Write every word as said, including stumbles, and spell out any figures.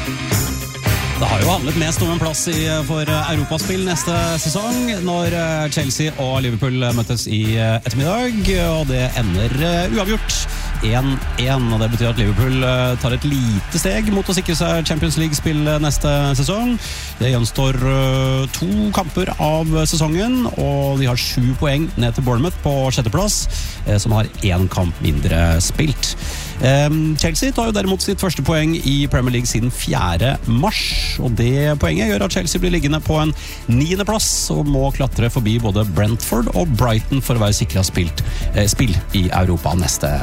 Det har jo handlet mest om en plass i, for Europaspill neste sesong, når Chelsea og Liverpool møttes i ettermiddag, og det ender uavgjort én én, og det betyr at Liverpool tar et lite steg mot å sikre seg Champions League-spill neste sesong. Det gjenstår to kamper av sesongen, og de har sju poeng ned til Bournemouth på sjetteplass, som har én kamp mindre spilt. Chelsea tar jo derimot sitt første poeng i Premier League siden fjerde mars, og det poenget gjør at Chelsea blir liggende på en niende plass og må klatre forbi både Brentford og Brighton for å være sikret spilt, eh, spill i Europa neste